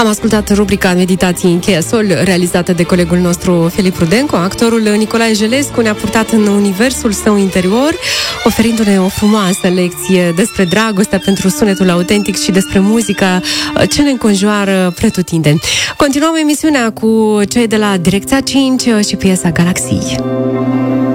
Am ascultat rubrica Meditații în Cheia Sol, realizată de colegul nostru Filip Rudencu. Actorul Nicolae Jelescu ne-a purtat în universul său interior, oferindu-ne o frumoasă lecție despre dragostea pentru sunetul autentic și despre muzica ce ne înconjoară pretutindeni. Continuăm emisiunea cu cei de la Direcția 5 și piesa Galaxii.